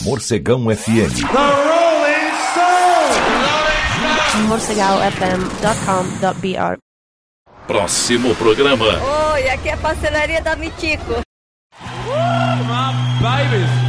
Morcegão FM. morcegaofm.com.br. Próximo programa. Oi, aqui é a pastelaria da Mitico. My babies.